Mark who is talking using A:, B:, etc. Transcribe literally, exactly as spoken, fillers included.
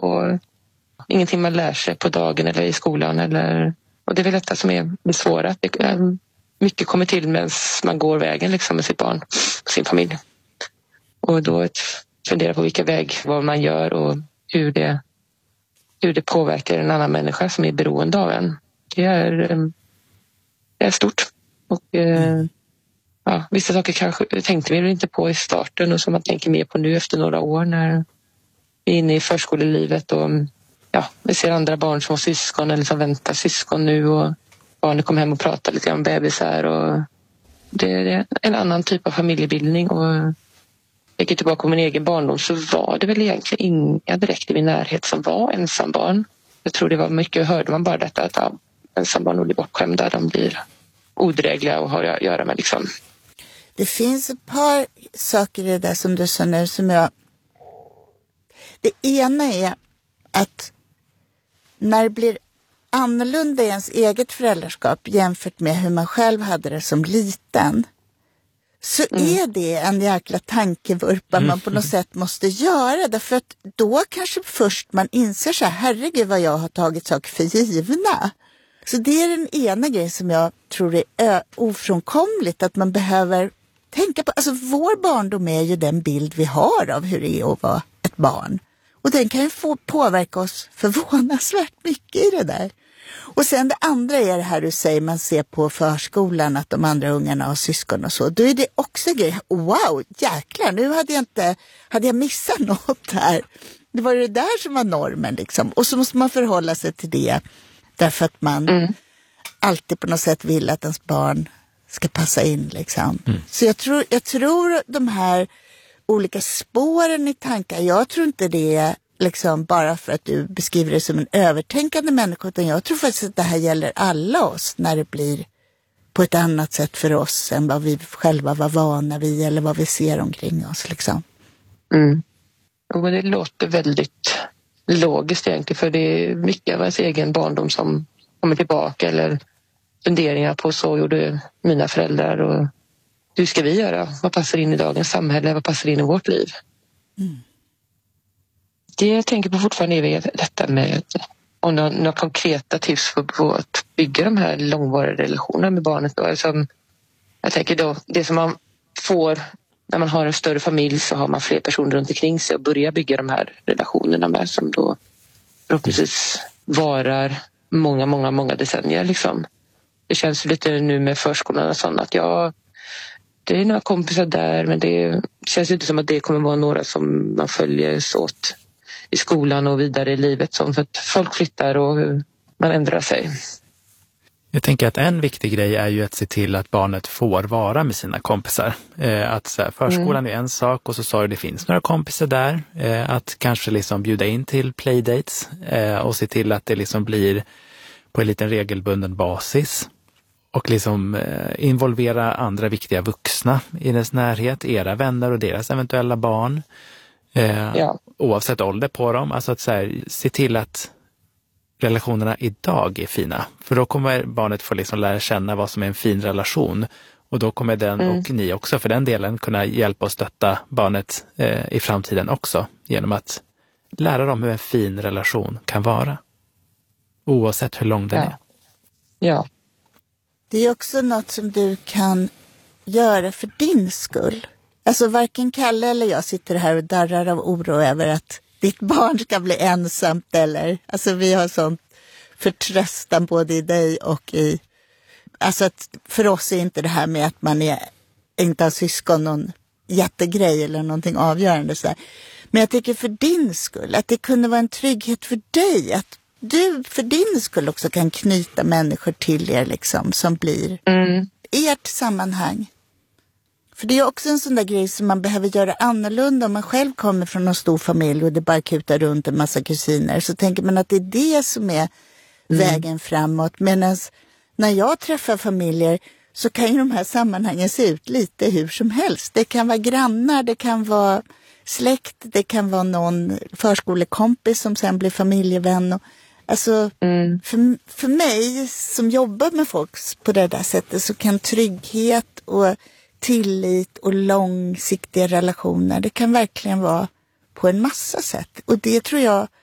A: och ingenting man lär sig på dagen eller i skolan. Eller, och det är väl detta som är det svåra. Det är, mycket kommer till medan man går vägen liksom, med sitt barn och sin familj. Och då ett, fundera på vilka väg, vad man gör och hur det, hur det påverkar en annan människa som är beroende av en. Det är, det är stort. Och mm. ja, vissa saker kanske tänkte vi inte på i starten och som man tänker mer på nu efter några år när vi är inne i förskolelivet och ja, vi ser andra barn som har syskon eller som väntar syskon nu och barnen kommer hem och pratar lite om bebisar och det är en annan typ av familjebildning. Och jag gick tillbaka på min egen barndom så var det väl egentligen inga direkt i min närhet som var ensambarn. Jag tror det var mycket, hörde man bara detta att ja, ensambarn blir bortskämda, de blir odrägliga och har att göra med liksom.
B: Det finns ett par saker i det där som du sa nu som jag... Det ena är att när det blir annorlunda i ens eget föräldraskap jämfört med hur man själv hade det som liten så mm. är det en jäkla tankevurpa mm. man på något sätt måste göra. Därför att då kanske först man inser så här, herregud vad jag har tagit saker för givna. Så det är den ena grejen som jag tror är ö- ofrånkomligt att man behöver tänka på. Alltså vår barndom är ju den bild vi har av hur det är att vara ett barn. Och den kan ju få påverka oss förvånansvärt mycket i det där. Och sen det andra är det här du säger, man ser på förskolan att de andra ungarna har syskon och så. Då är det också grej, wow, jäklar, nu hade jag inte, hade jag missat något här. Det var det där som var normen liksom. Och så måste man förhålla sig till det därför att man mm. alltid på något sätt vill att ens barn ska passa in liksom. Mm. Så jag tror, jag tror de här olika spåren i tankar, jag tror inte det är liksom bara för att du beskriver det som en övertänkande människa, utan jag tror faktiskt att det här gäller alla oss när det blir på ett annat sätt för oss än vad vi själva var vana vid eller vad vi ser omkring oss liksom.
A: Mm. Och det låter väldigt logiskt egentligen, för det är mycket av ens egen barndom som kommer tillbaka eller funderingar på så gjorde mina föräldrar och hur ska vi göra? Vad passar in i dagens samhälle? Vad passar in i vårt liv? Mm. Det jag tänker på fortfarande är detta med om några, några konkreta tips på, på att bygga de här långvariga relationerna med barnet. Då. Alltså, jag tänker då, det som man får när man har en större familj så har man fler personer runt omkring sig och börjar bygga de här relationerna med som då förhoppningsvis varar många, många, många decennier. Liksom. Det känns lite nu med förskolan och sånt att jag det är några kompisar där men det känns inte som att det kommer vara några som man följer åt i skolan och vidare i livet som för att folk flyttar och man ändrar sig.
C: Jag tänker att en viktig grej är ju att se till att barnet får vara med sina kompisar. Eh, att så här, förskolan mm. är en sak och så sa du det finns några kompisar där. Eh, att kanske liksom bjuda in till playdates eh, och se till att det liksom blir på en liten regelbunden basis. Och liksom eh, involvera andra viktiga vuxna i dess närhet, era vänner och deras eventuella barn. Eh, ja. Oavsett ålder på dem. Alltså att så här, se till att relationerna idag är fina. För då kommer barnet få liksom lära känna vad som är en fin relation. Och då kommer den mm. och ni också för den delen kunna hjälpa och stötta barnet eh, i framtiden också. Genom att lära dem hur en fin relation kan vara. Oavsett hur lång den
A: ja.
C: är.
A: Ja.
B: Det är också något som du kan göra för din skull. Alltså varken Kalle eller jag sitter här och darrar av oro över att ditt barn ska bli ensamt eller... Alltså vi har sån förtröstan både i dig och i... Alltså att för oss är inte det här med att man är, inte har syskon någon jättegrej eller någonting avgörande så här. Men jag tycker för din skull att det kunde vara en trygghet för dig att du för din skull också kan knyta människor till er liksom som blir mm. ert sammanhang. För det är också en sån där grej som man behöver göra annorlunda om man själv kommer från en stor familj och det bara kutar runt en massa kusiner. Så tänker man att det är det som är mm. vägen framåt. Medan när jag träffar familjer så kan ju de här sammanhangen se ut lite hur som helst. Det kan vara grannar, det kan vara släkt, det kan vara någon förskolekompis som sen blir familjevän. Och, alltså mm. för, för mig som jobbar med folk på det där sättet så kan trygghet och tillit och långsiktiga relationer, det kan verkligen vara på en massa sätt. Och det tror jag